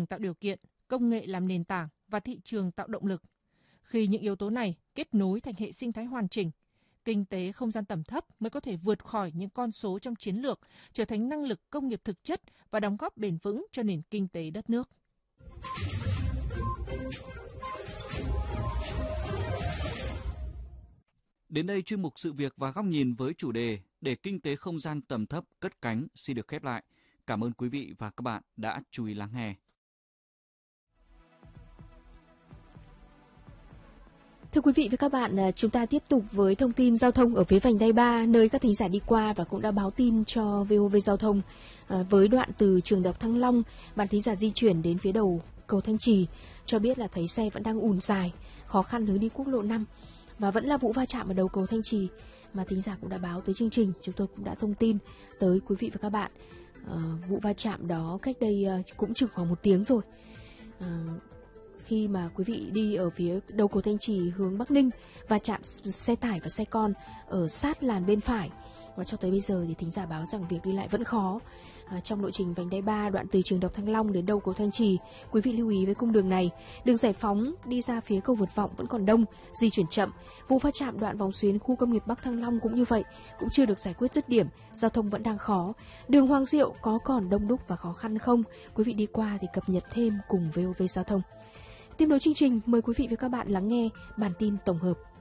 trường tạo điều kiện, công nghệ làm nền tảng và thị trường tạo động lực. Khi những yếu tố này kết nối thành hệ sinh thái hoàn chỉnh, kinh tế không gian tầm thấp mới có thể vượt khỏi những con số trong chiến lược, trở thành năng lực công nghiệp thực chất và đóng góp bền vững cho nền kinh tế đất nước. Đến đây chuyên mục Sự việc và góc nhìn với chủ đề để kinh tế không gian tầm thấp cất cánh xin được khép lại. Cảm ơn quý vị và các bạn đã chú ý lắng nghe. Thưa quý vị và các bạn, chúng ta tiếp tục với thông tin giao thông ở phía vành đai 3, nơi các thính giả đi qua và cũng đã báo tin cho VOV Giao thông. Với đoạn từ trường Đại học Thăng Long, bạn thính giả di chuyển đến phía đầu cầu Thanh Trì cho biết là thấy xe vẫn đang ùn dài, khó khăn hướng đi quốc lộ 5. Và vẫn là vụ va chạm ở đầu cầu Thanh Trì mà thính giả cũng đã báo tới chương trình. Chúng tôi cũng đã thông tin tới quý vị và các bạn. Vụ va chạm đó cách đây cũng chừng khoảng 1 tiếng rồi. Khi mà quý vị đi ở phía đầu cầu Thanh Trì hướng Bắc Ninh và chạm xe tải và xe con ở sát làn bên phải. Và cho tới bây giờ thì thính giả báo rằng việc đi lại vẫn khó. Trong lộ trình vành đai 3 đoạn từ trường Đại học Thăng Long đến đầu cầu Thanh Trì, quý vị lưu ý với cung đường này. Đường Giải Phóng đi ra phía cầu Vượt Vọng vẫn còn đông, di chuyển chậm. Vụ va chạm đoạn vòng xuyến khu công nghiệp Bắc Thăng Long cũng như vậy, cũng chưa được giải quyết dứt điểm, giao thông vẫn đang khó. Đường Hoàng Diệu có còn đông đúc và khó khăn không? Quý vị đi qua thì cập nhật thêm cùng VOV Giao thông. Tiếp nối chương trình, mời quý vị và các bạn lắng nghe bản tin tổng hợp.